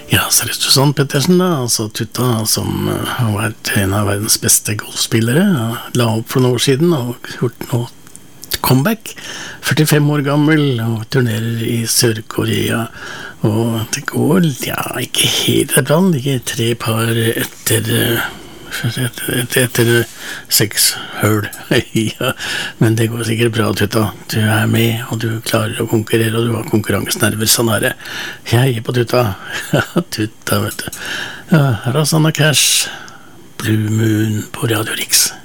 Ja, ser det ut sånn, Pettersen da, altså Tutta, som har vært en av verdens beste golfspillere, la opp for noen år siden og gjort noe comeback, 45 år gammel og turnerer i Sør-Korea, og det går, ja, ikke helt bra, ikke 3 par etter 6 hull. Ja, men det går sikkert bra, Tutta. Du er med, og du klarer å konkurrere, og du har konkurransenerver, sånn her. Jeg er på Tutta. Tutta, vet du. Ja, Rasanna Cash, Blue Moon på Radio Rix.